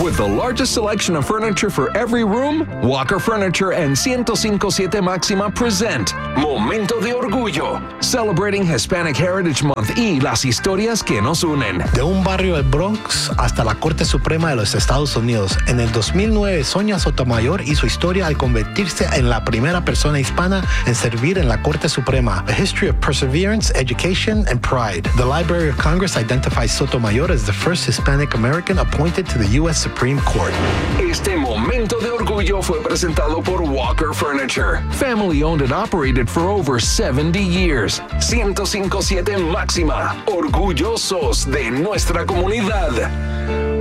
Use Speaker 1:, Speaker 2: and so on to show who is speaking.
Speaker 1: With the largest selection of furniture for every room, Walker Furniture and 1057 Máxima present Momento de Orgullo, celebrating Hispanic Heritage Month y las historias que nos unen.
Speaker 2: De un barrio del Bronx hasta la Corte Suprema de los Estados Unidos, en el 2009 Sonia Sotomayor hizo historia al convertirse en la primera persona hispana en servir en la Corte Suprema. A history of perseverance, education, and pride. The Library of Congress identifies Sotomayor as the first Hispanic American appointed to the U.S. Supreme Court.
Speaker 1: Este Momento de Orgullo fue presentado por Walker Furniture, family owned and operated for over 70 years. 1057 Máxima, orgullosos de nuestra comunidad.